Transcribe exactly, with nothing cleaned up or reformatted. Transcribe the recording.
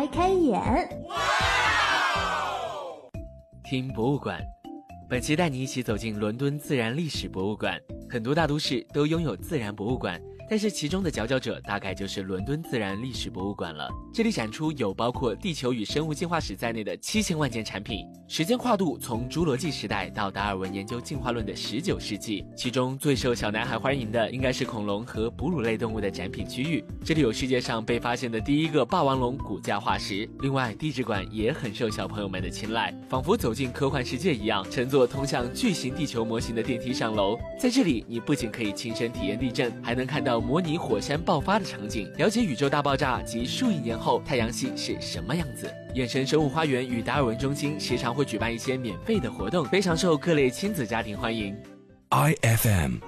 开眼。 听博物馆，本期带你一起走进伦敦自然历史博物馆。很多大都市都拥有自然博物馆，但是其中的佼佼者大概就是伦敦自然历史博物馆了。这里展出有包括地球与生物进化史在内的七千万件产品，时间跨度从侏罗纪时代到达尔文研究进化论的十九世纪。其中最受小男孩欢迎的应该是恐龙和哺乳类动物的展品区域，这里有世界上被发现的第一个霸王龙骨架化石。另外地质馆也很受小朋友们的青睐，仿佛走进科幻世界一样，乘坐通向巨型地球模型的电梯上楼。在这里你不仅可以亲身体验地震，还能看到模拟火山爆发的场景，了解宇宙大爆炸及数亿年后太阳系是什么样子。眼神生物花园与达尔文中心时常会举办一些免费的活动，非常受各类亲子家庭欢迎。 I F M